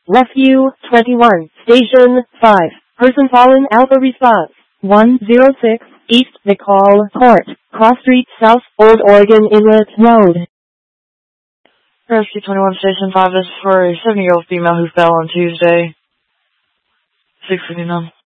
Rescue 21, Station 5. Person fallen. Alpha response 106, East McCall Court, Cross Street South, Old Oregon Inlet Road. Rescue 21 Station 5, this is for a 70-year-old female who fell on Tuesday, 6:59.